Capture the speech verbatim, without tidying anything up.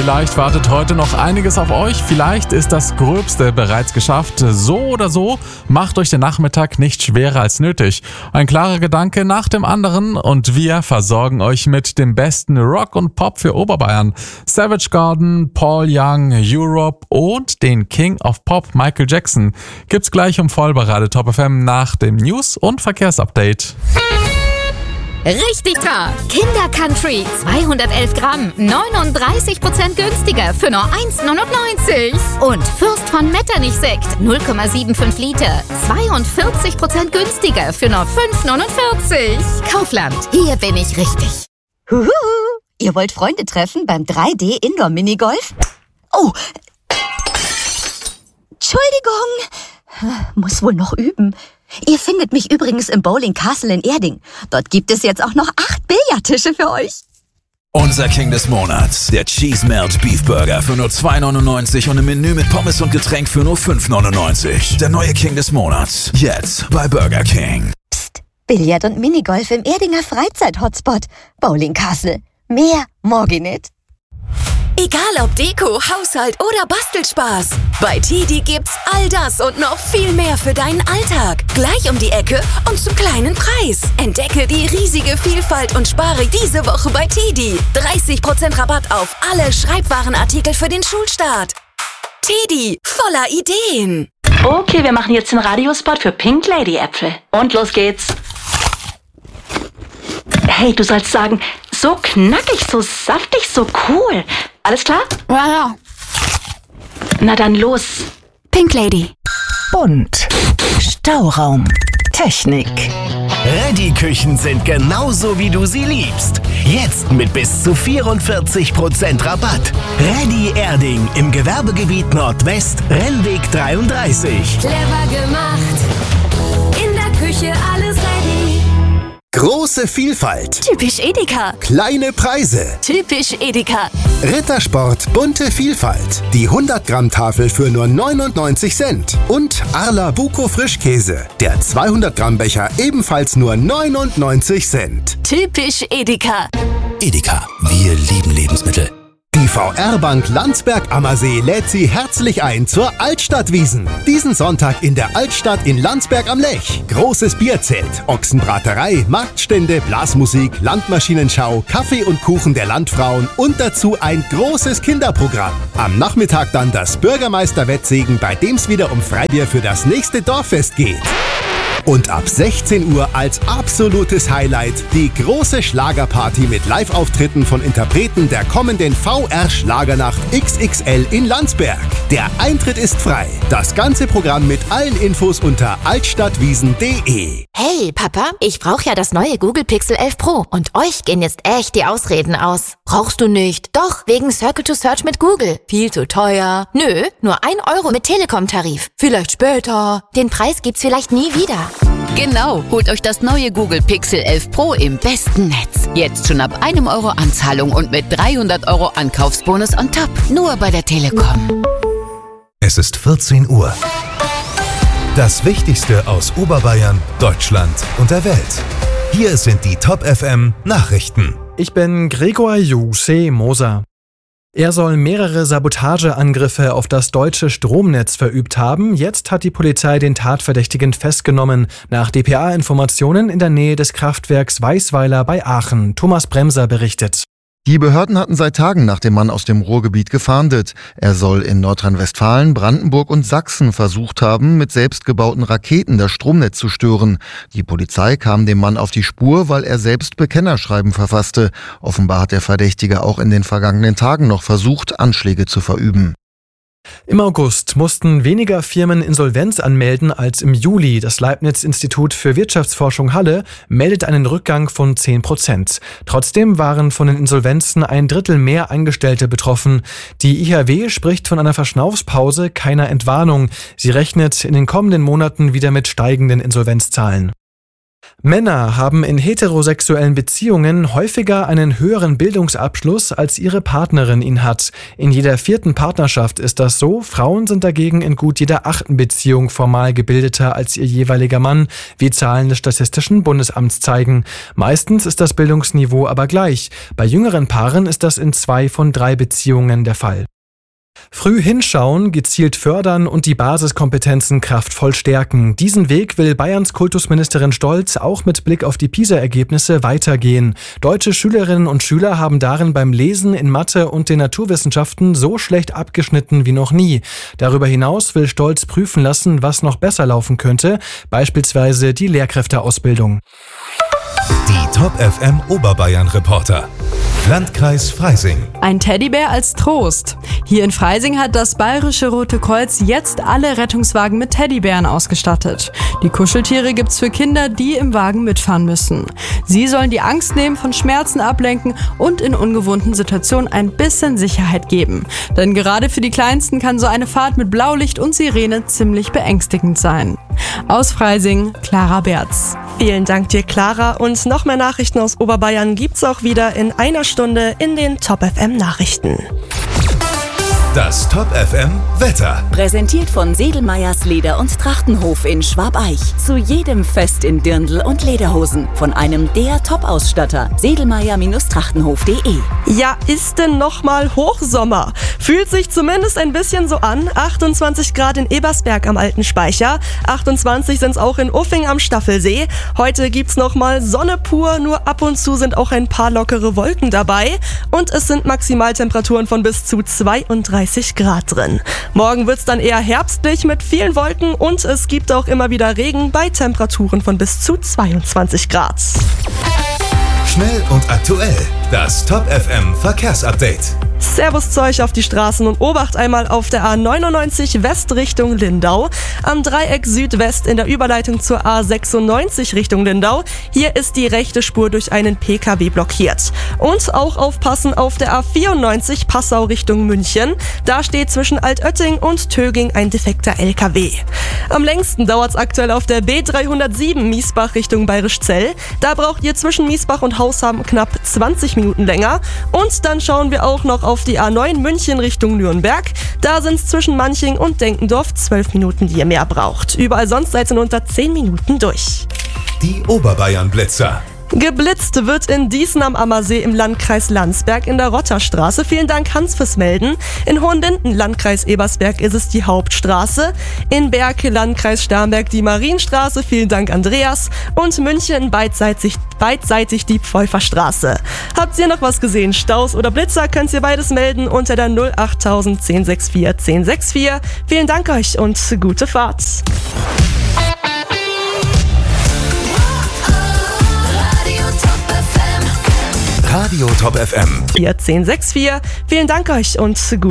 Vielleicht wartet heute noch einiges auf euch, vielleicht ist das Gröbste bereits geschafft. So oder so, macht euch den Nachmittag nicht schwerer als nötig. Ein klarer Gedanke nach dem anderen und wir versorgen euch mit dem besten Rock und Pop für Oberbayern. Savage Garden, Paul Young, Europe und den King of Pop Michael Jackson gibt's gleich um voll bei Radio Top F M nach dem News- und Verkehrsupdate. Richtig toll! Kinder Country zweihundertelf Gramm, neununddreißig Prozent günstiger für nur eins Komma neunundneunzig. Und Fürst von Metternich Sekt null Komma fünfundsiebzig Liter, zweiundvierzig Prozent günstiger für nur fünf Komma neunundvierzig. Kaufland, hier bin ich richtig. Huhu, ihr wollt Freunde treffen beim drei D Indoor Minigolf? Oh, Entschuldigung, muss wohl noch üben. Ihr findet mich übrigens im Bowling Castle in Erding. Dort gibt es jetzt auch noch acht Billardtische für euch. Unser King des Monats, der Cheese Melt Beef Burger für nur zwei neunundneunzig und ein Menü mit Pommes und Getränk für nur fünf neunundneunzig. Der neue King des Monats, jetzt bei Burger King. Psst, Billard und Minigolf im Erdinger Freizeit-Hotspot. Bowling Castle. Mehr morgen nicht. Egal ob Deko, Haushalt oder Bastelspaß. Bei Tidi gibt's all das und noch viel mehr für deinen Alltag. Gleich um die Ecke und zum kleinen Preis. Entdecke die riesige Vielfalt und spare diese Woche bei Tidi. dreißig Prozent Rabatt auf alle Schreibwarenartikel für den Schulstart. Tidi, voller Ideen. Okay, wir machen jetzt den Radiospot für Pink Lady Äpfel. Und los geht's. Hey, du sollst sagen, so knackig, so saftig, so cool. Alles klar? Ja, ja. Na dann los. Pink Lady. Bunt. Stauraum. Technik. Reddy-Küchen sind genauso, wie du sie liebst. Jetzt mit bis zu vierundvierzig Prozent Rabatt. Reddy Erding im Gewerbegebiet Nordwest, Rennweg dreiunddreißig. Clever gemacht. In der Küche alles ready. Große Vielfalt. Typisch Edeka. Kleine Preise. Typisch Edeka. Rittersport bunte Vielfalt. Die hundert Gramm Tafel für nur neunundneunzig Cent. Und Arla Buko Frischkäse. Der zweihundert Gramm Becher ebenfalls nur neunundneunzig Cent. Typisch Edeka. Edeka, wir lieben Lebensmittel. Die V R-Bank Landsberg-Ammersee lädt Sie herzlich ein zur Altstadtwiesn. Diesen Sonntag in der Altstadt in Landsberg am Lech. Großes Bierzelt, Ochsenbraterei, Marktstände, Blasmusik, Landmaschinenschau, Kaffee und Kuchen der Landfrauen und dazu ein großes Kinderprogramm. Am Nachmittag dann das Bürgermeister-Wettsegen, bei dem es wieder um Freibier für das nächste Dorffest geht. Und ab sechzehn Uhr als absolutes Highlight die große Schlagerparty mit Live-Auftritten von Interpreten der kommenden V R-Schlagernacht X X L in Landsberg. Der Eintritt ist frei. Das ganze Programm mit allen Infos unter altstadtwiesn punkt de. Hey, Papa, ich brauche ja das neue Google Pixel elf Pro und euch gehen jetzt echt die Ausreden aus. Brauchst du nicht? Doch, wegen Circle to Search mit Google. Viel zu teuer. Nö, nur ein Euro mit Telekom-Tarif. Vielleicht später. Den Preis gibt's vielleicht nie wieder. Genau, holt euch das neue Google Pixel elf Pro im besten Netz. Jetzt schon ab einem Euro Anzahlung und mit dreihundert Euro Ankaufsbonus on top. Nur bei der Telekom. Es ist vierzehn Uhr. Das Wichtigste aus Oberbayern, Deutschland und der Welt. Hier sind die Top F M Nachrichten. Ich bin Gregor Juse Moser. Er soll mehrere Sabotageangriffe auf das deutsche Stromnetz verübt haben. Jetzt hat die Polizei den Tatverdächtigen festgenommen, nach D P A-Informationen in der Nähe des Kraftwerks Weißweiler bei Aachen. Thomas Bremser berichtet. Die Behörden hatten seit Tagen nach dem Mann aus dem Ruhrgebiet gefahndet. Er soll in Nordrhein-Westfalen, Brandenburg und Sachsen versucht haben, mit selbstgebauten Raketen das Stromnetz zu stören. Die Polizei kam dem Mann auf die Spur, weil er selbst Bekennerschreiben verfasste. Offenbar hat der Verdächtige auch in den vergangenen Tagen noch versucht, Anschläge zu verüben. Im August mussten weniger Firmen Insolvenz anmelden als im Juli. Das Leibniz-Institut für Wirtschaftsforschung Halle meldet einen Rückgang von zehn Prozent. Trotzdem waren von den Insolvenzen ein Drittel mehr Angestellte betroffen. Die I H W spricht von einer Verschnaufspause, keiner Entwarnung. Sie rechnet in den kommenden Monaten wieder mit steigenden Insolvenzzahlen. Männer haben in heterosexuellen Beziehungen häufiger einen höheren Bildungsabschluss, als ihre Partnerin ihn hat. In jeder vierten Partnerschaft ist das so. Frauen sind dagegen in gut jeder achten Beziehung formal gebildeter als ihr jeweiliger Mann, wie Zahlen des Statistischen Bundesamts zeigen. Meistens ist das Bildungsniveau aber gleich. Bei jüngeren Paaren ist das in zwei von drei Beziehungen der Fall. Früh hinschauen, gezielt fördern und die Basiskompetenzen kraftvoll stärken. Diesen Weg will Bayerns Kultusministerin Stolz auch mit Blick auf die PISA-Ergebnisse weitergehen. Deutsche Schülerinnen und Schüler haben darin beim Lesen in Mathe und den Naturwissenschaften so schlecht abgeschnitten wie noch nie. Darüber hinaus will Stolz prüfen lassen, was noch besser laufen könnte, beispielsweise die Lehrkräfteausbildung. Die Top F M Oberbayern-Reporter. Landkreis Freising. Ein Teddybär als Trost. Hier in Freising hat das Bayerische Rote Kreuz jetzt alle Rettungswagen mit Teddybären ausgestattet. Die Kuscheltiere gibt's für Kinder, die im Wagen mitfahren müssen. Sie sollen die Angst nehmen, von Schmerzen ablenken und in ungewohnten Situationen ein bisschen Sicherheit geben. Denn gerade für die Kleinsten kann so eine Fahrt mit Blaulicht und Sirene ziemlich beängstigend sein. Aus Freising, Clara Berz. Vielen Dank dir, Clara. Und noch mehr Nachrichten aus Oberbayern gibt's auch wieder in einer Stunde in den Top F M Nachrichten. Das Top F M Wetter. Präsentiert von Sedelmeyers Leder- und Trachtenhof in Schwabeich. Zu jedem Fest in Dirndl und Lederhosen. Von einem der Top-Ausstatter. sedelmeyer Trachtenhof punkt de. Ja, ist denn nochmal Hochsommer? Fühlt sich zumindest ein bisschen so an. achtundzwanzig Grad in Ebersberg am Alten Speicher. achtundzwanzig sind es auch in Uffing am Staffelsee. Heute gibt's nochmal Sonne pur. Nur ab und zu sind auch ein paar lockere Wolken dabei. Und es sind Maximaltemperaturen von bis zu zweiunddreißig Grad drin. Morgen wird's dann eher herbstlich mit vielen Wolken und es gibt auch immer wieder Regen bei Temperaturen von bis zu zweiundzwanzig Grad. Schnell und aktuell. Das Top F M Verkehrsupdate. Servus zu euch auf die Straßen und Obacht einmal auf der A neunundneunzig West Richtung Lindau. Am Dreieck Südwest in der Überleitung zur A sechsundneunzig Richtung Lindau. Hier ist die rechte Spur durch einen P K W blockiert. Und auch aufpassen auf der A vierundneunzig Passau Richtung München. Da steht zwischen Altötting und Töging ein defekter L K W. Am längsten dauert's aktuell auf der B dreihundertsieben Miesbach Richtung Bayrischzell. Da braucht ihr zwischen Miesbach und Hausham knapp zwanzig Minuten länger. Und dann schauen wir auch noch auf die A neun München Richtung Nürnberg. Da sind es zwischen Manching und Denkendorf zwölf Minuten, die ihr mehr braucht. Überall sonst seid ihr in unter zehn Minuten durch. Die Oberbayern-Blitzer. Geblitzt wird in Dießen am Ammersee im Landkreis Landsberg in der Rotterstraße. Vielen Dank, Hans, fürs Melden. In Hohenlinden, Landkreis Ebersberg, ist es die Hauptstraße. In Berg, Landkreis Starnberg, die Marienstraße. Vielen Dank, Andreas. Und München, beidseitig, beidseitig die Pfeuferstraße. Habt ihr noch was gesehen? Staus oder Blitzer? Könnt ihr beides melden unter der null acht null null eins sechs vier eins sechs vier. Vielen Dank euch und gute Fahrt. Radio Top F M. vier eins sechs vier. Vielen Dank euch und gut.